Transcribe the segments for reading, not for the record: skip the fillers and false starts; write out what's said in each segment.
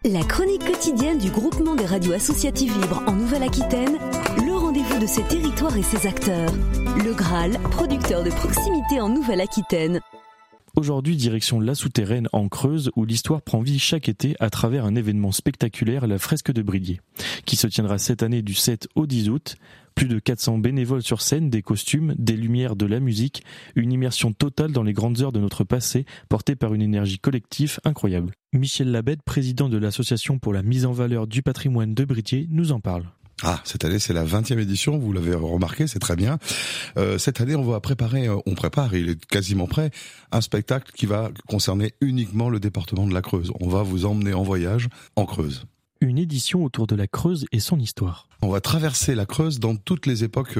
La chronique quotidienne du groupement des radios associatives libres en Nouvelle-Aquitaine, le rendez-vous de ses territoires et ses acteurs. Le Graal, producteur de proximité en Nouvelle-Aquitaine. Aujourd'hui, direction La Souterraine en Creuse, où l'histoire prend vie chaque été à travers un événement spectaculaire, la fresque de Bridier, qui se tiendra cette année du 7 au 10 août. Plus de 400 bénévoles sur scène, des costumes, des lumières, de la musique, une immersion totale dans les grandes heures de notre passé, portée par une énergie collective incroyable. Michel Labède, président de l'association pour la mise en valeur du patrimoine de Bridier, nous en parle. Cette année, c'est la 20e édition, vous l'avez remarqué, c'est très bien. Cette année, on prépare, il est quasiment prêt, un spectacle qui va concerner uniquement le département de la Creuse. On va vous emmener en voyage en Creuse. Une édition autour de la Creuse et son histoire. On va traverser la Creuse dans toutes les époques.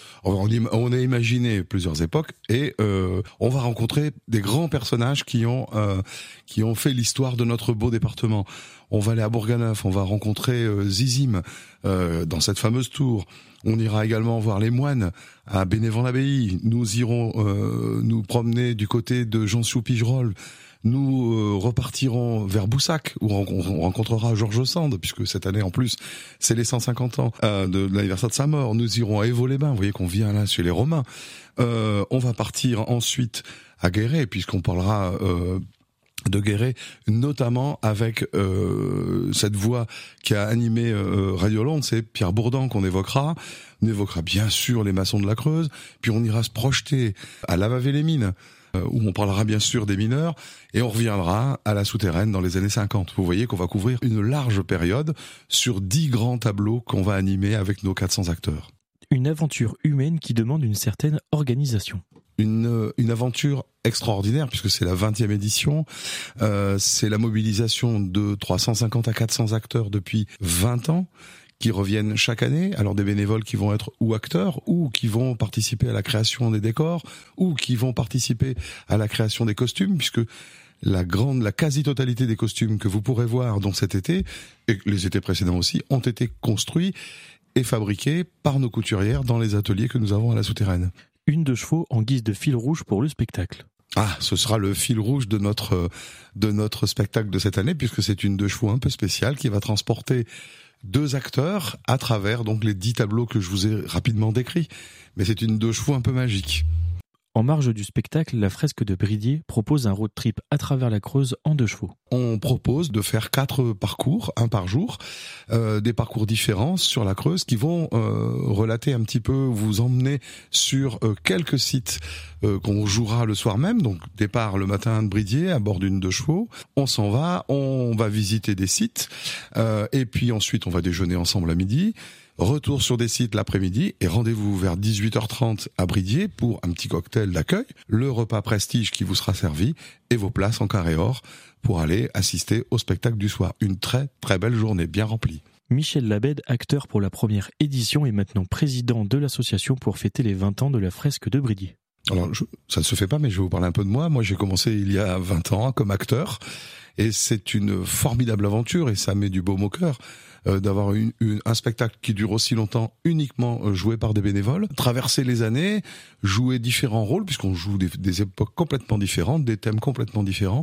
On a imaginé plusieurs époques et on va rencontrer des grands personnages qui ont fait l'histoire de notre beau département. On va aller à Bourganeuf, on va rencontrer Zizim dans cette fameuse tour. On ira également voir les moines à Bénévent-l'Abbaye. Nous irons nous promener du côté de Jonsiou-Pigerolles. Nous repartirons vers Boussac, où on rencontrera Georges Sand, puisque cette année en plus c'est les 150 ans de l'anniversaire de sa mort. Nous irons à Évaux-les-Bains, vous voyez qu'on vient là chez les Romains. On va partir ensuite à Guéret, puisqu'on parlera de Guéret, notamment avec cette voix qui a animé Radio Hollande, c'est Pierre Bourdan qu'on évoquera. On évoquera bien sûr les maçons de la Creuse, puis on ira se projeter à Lavavé-les-Mines, où on parlera bien sûr des mineurs, et on reviendra à La Souterraine dans les années 50. Vous voyez qu'on va couvrir une large période sur 10 grands tableaux qu'on va animer avec nos 400 acteurs. Une aventure humaine qui demande une certaine organisation. Une aventure extraordinaire, puisque c'est la 20e édition, c'est la mobilisation de 350 à 400 acteurs depuis 20 ans, qui reviennent chaque année, alors des bénévoles qui vont être ou acteurs, ou qui vont participer à la création des décors, ou qui vont participer à la création des costumes, puisque la quasi-totalité des costumes que vous pourrez voir donc cet été, et les étés précédents aussi, ont été construits et fabriqués par nos couturières dans les ateliers que nous avons à La Souterraine. Une de chevaux en guise de fil rouge pour le spectacle. Ce sera le fil rouge de notre spectacle de cette année, puisque c'est une de chevaux un peu spéciale qui va transporter 2 acteurs à travers donc les 10 tableaux que je vous ai rapidement décrits. Mais c'est une 2 chevaux un peu magique. En marge du spectacle, la fresque de Bridier propose un road trip à travers la Creuse en 2 chevaux. On propose de faire 4 parcours, un par jour, des parcours différents sur la Creuse qui vont relater un petit peu, vous emmener sur quelques sites qu'on jouera le soir même. Donc départ le matin de Bridier à bord d'une 2 chevaux. On s'en va, on va visiter des sites et puis ensuite on va déjeuner ensemble à midi. Retour sur des sites l'après-midi et rendez-vous vers 18h30 à Bridier pour un petit cocktail d'accueil, le repas prestige qui vous sera servi et vos places en carré or pour aller assister au spectacle du soir. Une très très belle journée bien remplie. Michel Labède, acteur pour la première édition et maintenant président de l'association pour fêter les 20 ans de la fresque de Bridier. Alors ça ne se fait pas, mais je vais vous parler un peu de moi. Moi j'ai commencé il y a 20 ans comme acteur et c'est une formidable aventure et ça met du baume au cœur d'avoir un spectacle qui dure aussi longtemps uniquement joué par des bénévoles, traverser les années, jouer différents rôles puisqu'on joue des époques complètement différentes, des thèmes complètement différents.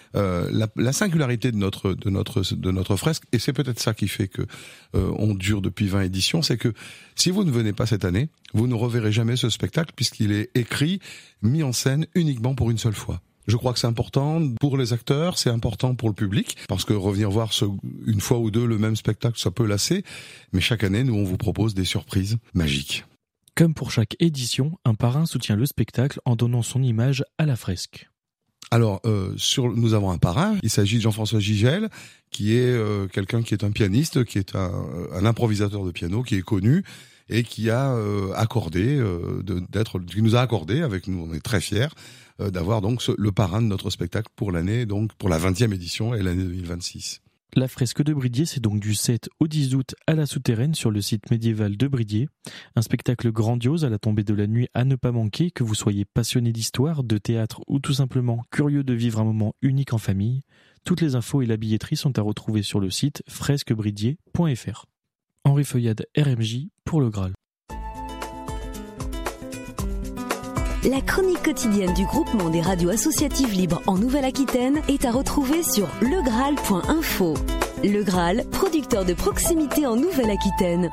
La singularité de notre fresque, et c'est peut-être ça qui fait que on dure depuis 20 éditions, c'est que si vous ne venez pas cette année, vous ne reverrez jamais ce spectacle puisqu'il est écrit, mis en scène uniquement pour une seule fois. Je crois que c'est important pour les acteurs, c'est important pour le public, parce que revenir voir une fois ou deux le même spectacle, ça peut lasser, mais chaque année, nous, on vous propose des surprises magiques. Comme pour chaque édition, un parrain soutient le spectacle en donnant son image à la fresque. Alors, nous avons un parrain, il s'agit de Jean-François Gigel, qui est quelqu'un qui est un pianiste, qui est un improvisateur de piano, qui est connu, et qui a qui nous a accordé, avec nous, on est très fiers, d'avoir donc le parrain de notre spectacle pour l'année, donc pour la 20e édition et l'année 2026. La fresque de Bridier, c'est donc du 7 au 10 août à La Souterraine sur le site médiéval de Bridier. Un spectacle grandiose à la tombée de la nuit à ne pas manquer, que vous soyez passionné d'histoire, de théâtre ou tout simplement curieux de vivre un moment unique en famille. Toutes les infos et la billetterie sont à retrouver sur le site fresquebridier.fr. Henri Feuillade, RMJ, pour le Graal. La chronique quotidienne du groupement des radios associatives libres en Nouvelle-Aquitaine est à retrouver sur legraal.info. Le Graal, producteur de proximité en Nouvelle-Aquitaine.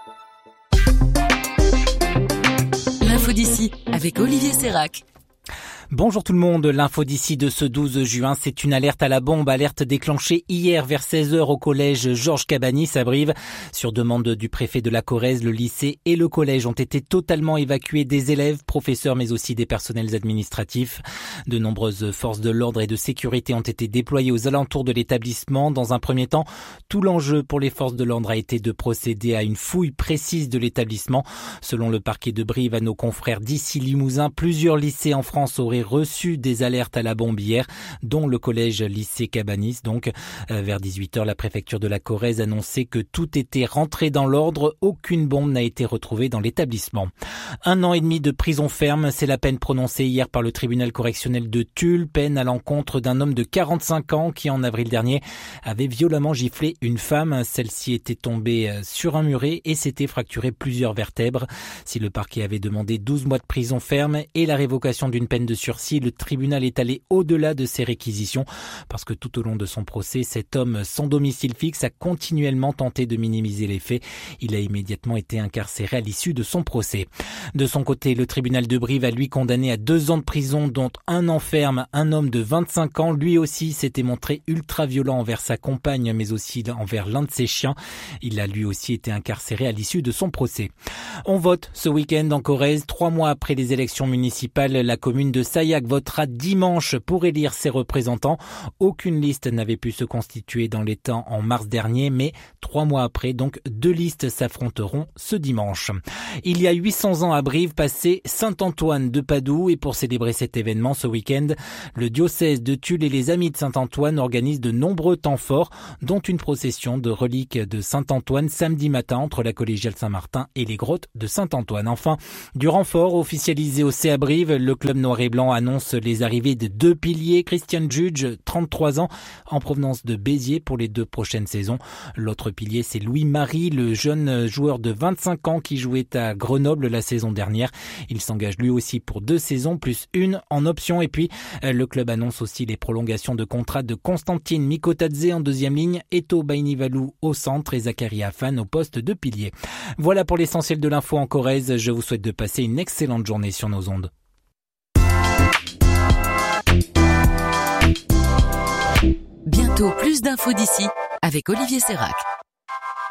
L'info d'ici avec Olivier Sérac. Bonjour tout le monde, l'info d'ici de ce 12 juin, c'est une alerte à la bombe, alerte déclenchée hier vers 16h au collège Georges Cabanis à Brive. Sur demande du préfet de la Corrèze, le lycée et le collège ont été totalement évacués, des élèves, professeurs mais aussi des personnels administratifs. De nombreuses forces de l'ordre et de sécurité ont été déployées aux alentours de l'établissement. Dans un premier temps, tout l'enjeu pour les forces de l'ordre a été de procéder à une fouille précise de l'établissement. Selon le parquet de Brive, à nos confrères d'ici Limousin, plusieurs lycées en France auraient reçu des alertes à la bombe hier, dont le collège lycée Cabanis. Donc, vers 18h, la préfecture de la Corrèze annonçait que tout était rentré dans l'ordre. Aucune bombe n'a été retrouvée dans l'établissement. 1 an et demi de prison ferme, c'est la peine prononcée hier par le tribunal correctionnel de Tulle, peine à l'encontre d'un homme de 45 ans qui, en avril dernier, avait violemment giflé une femme. Celle-ci était tombée sur un muret et s'était fracturé plusieurs vertèbres. Si le parquet avait demandé 12 mois de prison ferme et la révocation d'une peine de sursis, le tribunal est allé au-delà de ces réquisitions parce que tout au long de son procès, cet homme sans domicile fixe a continuellement tenté de minimiser les faits. Il a immédiatement été incarcéré à l'issue de son procès. De son côté, le tribunal de Brive a lui condamné à 2 ans de prison, dont 1 an ferme, un homme de 25 ans. Lui aussi s'était montré ultra violent envers sa compagne, mais aussi envers l'un de ses chiens. Il a lui aussi été incarcéré à l'issue de son procès. On vote ce week-end en Corrèze. 3 mois après les élections municipales, la commune de Sayac votera dimanche pour élire ses représentants. Aucune liste n'avait pu se constituer dans les temps en mars dernier, mais 3 mois après, donc 2 listes s'affronteront ce dimanche. Il y a 800 ans à Brive passait Saint-Antoine de Padoue, et pour célébrer cet événement ce week-end, le diocèse de Tulle et les Amis de Saint-Antoine organisent de nombreux temps forts, dont une procession de reliques de Saint-Antoine samedi matin entre la collégiale Saint-Martin et les grottes de Saint-Antoine. Enfin, du renfort officialisé au CA Brive, le club noir et blanc annonce les arrivées de 2 piliers. Christian Judge, 33 ans, en provenance de Béziers pour les 2 prochaines saisons. L'autre pilier, c'est Louis-Marie, le jeune joueur de 25 ans qui jouait à Grenoble la saison dernière. Il s'engage lui aussi pour 2 saisons, plus 1 en option. Et puis, le club annonce aussi les prolongations de contrat de Constantine Mikotadze en 2e ligne, Eto Bainivalou au centre et Zachary Afan au poste de pilier. Voilà pour l'essentiel de l'info en Corrèze. Je vous souhaite de passer une excellente journée sur nos ondes. Bientôt plus d'infos d'ici avec Olivier Sérac.